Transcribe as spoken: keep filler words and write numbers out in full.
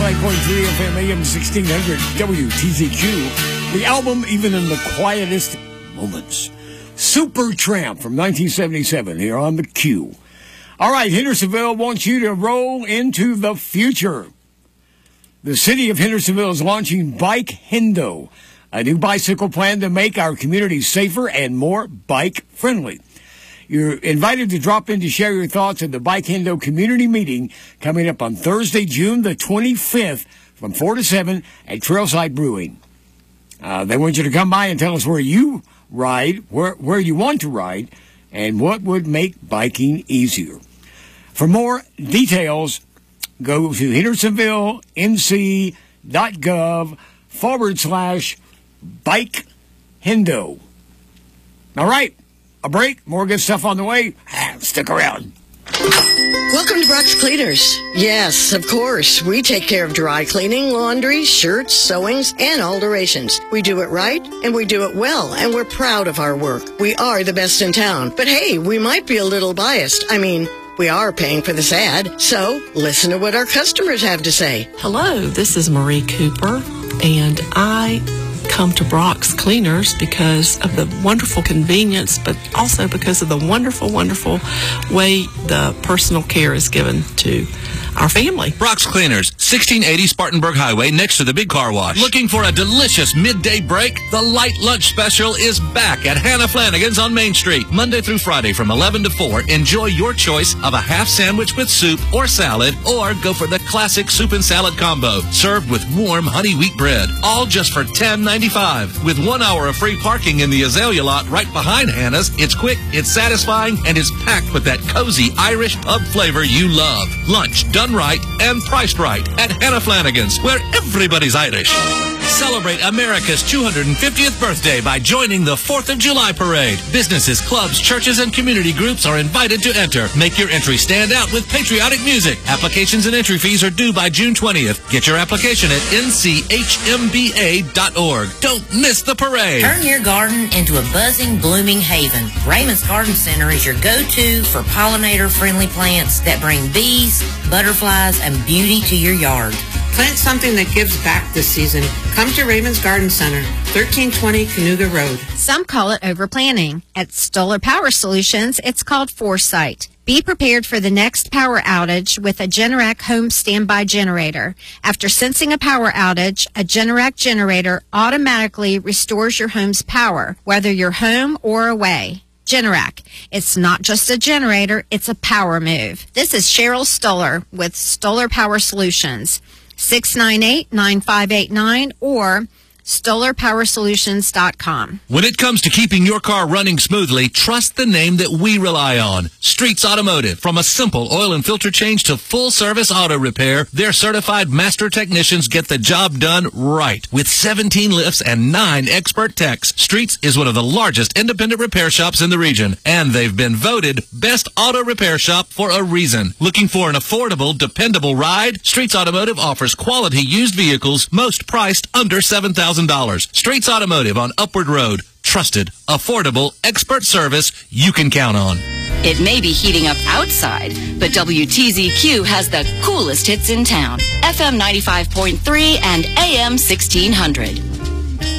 ninety-five point three F M, A M sixteen hundred, W T Z Q. The album, Even in the Quietest Moments. Supertramp from nineteen seventy-seven here on the Q. All right, Hendersonville wants you to roll into the future. The city of Hendersonville is launching Bike Hendo, a new bicycle plan to make our community safer and more bike-friendly. You're invited to drop in to share your thoughts at the Bike Hendo community meeting coming up on Thursday, June the twenty-fifth from four to seven at Trailside Brewing. Uh, they want you to come by and tell us where you ride, where, where you want to ride, and what would make biking easier. For more details, go to hendersonvillenc.gov forward slash Bike Hendo. All right. A break. More good stuff on the way. Stick around. Welcome to Brock's Cleaners. Yes, of course. We take care of dry cleaning, laundry, shirts, sewings, and alterations. We do it right, and we do it well, and we're proud of our work. We are the best in town. But hey, we might be a little biased. I mean, we are paying for this ad, so listen to what our customers have to say. Hello, this is Marie Cooper, and I come to Brock's Cleaners because of the wonderful convenience, but also because of the wonderful, wonderful way the personal care is given to our family. Brock's Cleaners, sixteen eighty Spartanburg Highway, next to the big car wash. Looking for a delicious midday break? The light lunch special is back at Hannah Flanagan's on Main Street. Monday through Friday from eleven to four. Enjoy your choice of a half sandwich with soup or salad, or go for the classic soup and salad combo, served with warm honey wheat bread. All just for ten ninety-five. With one hour of free parking in the Azalea lot right behind Hannah's, it's quick, it's satisfying, and it's packed with that cozy Irish pub flavor you love. Lunch done right and priced right at Hannah Flanagan's, where everybody's Irish. Celebrate America's two hundred fiftieth birthday by joining the fourth of July parade. Businesses, clubs, churches, and community groups are invited to enter. Make your entry stand out with patriotic music. Applications and entry fees are due by June twentieth. Get your application at N C H M B A dot org. Don't miss the parade. Turn your garden into a buzzing, blooming haven. Raymond's Garden Center is your go-to for pollinator-friendly plants that bring bees, butterflies, and beauty to your yard. Plant something that gives back this season. Come to Raymond's Garden Center, thirteen twenty Cayuga Road. Some call it overplanning. At Stoller Power Solutions, it's called foresight. Be prepared for the next power outage with a Generac home standby generator. After sensing a power outage, a Generac generator automatically restores your home's power, whether you're home or away. Generac. It's not just a generator, it's a power move. This is Cheryl Stoller with Stoller Power Solutions. six nine eight, nine five eight nine or stoller power solutions dot com. When it comes to keeping your car running smoothly, trust the name that we rely on. Streets Automotive. From a simple oil and filter change to full-service auto repair, their certified master technicians get the job done right. With seventeen lifts and nine expert techs, Streets is one of the largest independent repair shops in the region, and they've been voted Best Auto Repair Shop for a reason. Looking for an affordable, dependable ride? Streets Automotive offers quality used vehicles, most priced under seven thousand dollars. Streets Automotive on Upward Road. Trusted, affordable, expert service you can count on. It may be heating up outside, but W T Z Q has the coolest hits in town. F M ninety-five point three and A M sixteen hundred.